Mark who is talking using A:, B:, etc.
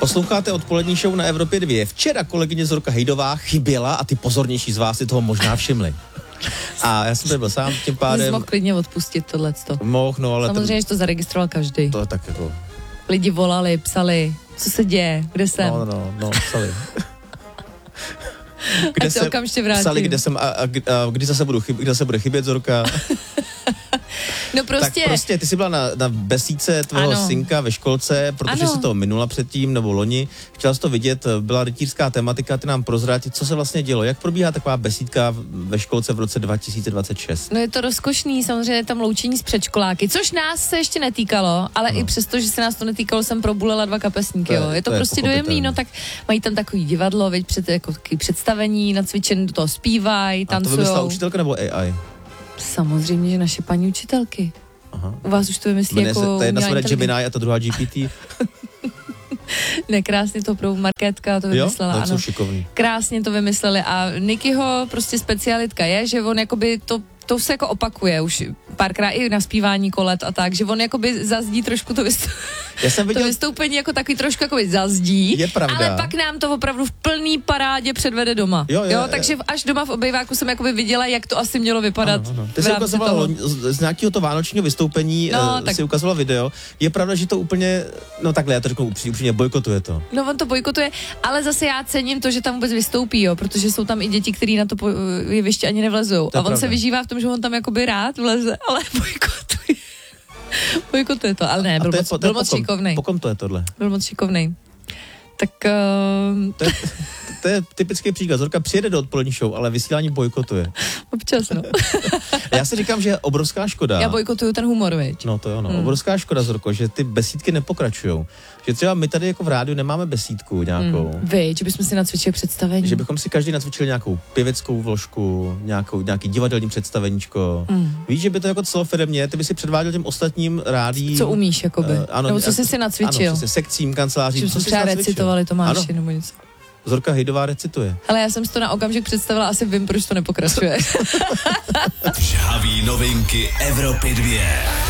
A: Posloucháte odpolední show na Evropě 2. Včera kolegyně Zorka Hejdová chyběla a ty pozornější z vás si toho možná všimli. A já jsem tady byl sám, tím pádem...
B: Jsi mohl klidně odpustit tohleto.
A: Mohl, no ale...
B: Samozřejmě, že to zaregistroval každý.
A: To je tak jako...
B: Lidi volali, psali, co se děje, kde jsem.
A: No, psali.
B: Ať se okamžitě vrátím.
A: Psali, kde jsem a kdy zase bude chybět Zorka.
B: No prostě...
A: Tak prostě, ty jsi byla na besídce tvého synka ve školce, protože jsi to minula předtím, nebo loni. Chtěla jsi to vidět, byla rytířská tematika, ty nám prozrátit, co se vlastně dělo. Jak probíhá taková besídka ve školce v roce 2026?
B: No je to rozkošný, samozřejmě tam loučení s předškoláky, což nás se ještě netýkalo, ale i přesto, že se nás to netýkalo, jsem probulela 2 kapesníky, jo. Je to prostě dojemný, no tak mají tam takový divadlo, veď jako představení, nacvičený, do toho zpívají, tancujou.
A: A to vymyslela učitelka nebo AI?
B: Samozřejmě, že naše paní učitelky.
A: Aha.
B: U vás už to vymyslí jako...
A: Ta jedna se jmenuje Gemini a ta druhá GPT.
B: Ne, krásně to pro Markétka to vymyslela.
A: Jo?
B: Ano.
A: Jsou šikovný.
B: Krásně to vymysleli a Nikyho prostě specialitka je, že on jakoby to se jako opakuje už párkrát i na zpívání kolet a tak, že on jakoby zazdí trošku to vystoupení jako takový trošku jakoby zazdí,
A: je pravda.
B: Ale pak nám to opravdu v plný parádě předvede doma. Jo, takže až doma v obejváku jsem jakoby viděla, jak to asi mělo vypadat.
A: Ano. Ty jsi ukazovala z nějakého to vánočního vystoupení, si ukazovala video. Je pravda, že to úplně, no takhle, já to řeknu upřímně, bojkotuje to. No
B: on to bojkotuje, ale zase já cením to, že tam vůbec vystoupí, jo, protože jsou tam i děti, kteří na to jeviště ani nevlezou. A on se vyžívá v tom, že on tam jakoby rád vleze, ale bojkotuje to, ale ne, byl moc šikovnej.
A: Po kom to je tohle?
B: Byl moc šikovnej. Tak...
A: To je typický příklad. Zorka přijede do odpolední show, ale vysílání bojkotuje.
B: Občas, no.
A: Já si říkám, že je obrovská škoda.
B: Já bojkotuju ten humor, viď?
A: No to jo, no. Obrovská škoda, Zorko, že ty besídky nepokračujou. Že třeba my tady jako v rádiu nemáme besídku nějakou.
B: Že bychom si nacvičili představení.
A: Že bychom si každý nacvičili nějakou pěveckou vložku, nějaký divadelní představeníčko. Víš, že by to jako celofiremně, ty by si předváděl těm ostatním rádiím.
B: Co umíš, jakoby?
A: Ano,
B: nebo co jsi si nacvičil?
A: Ano, sekcím, kancelářím.
B: Co jsi třeba recitovali Tomáši, nebo něco.
A: Zorka Hejdová recituje.
B: Ale já jsem si to na okamžik představila, asi vím, proč to nepokračuje.
C: Žhavý novinky Evropy 2.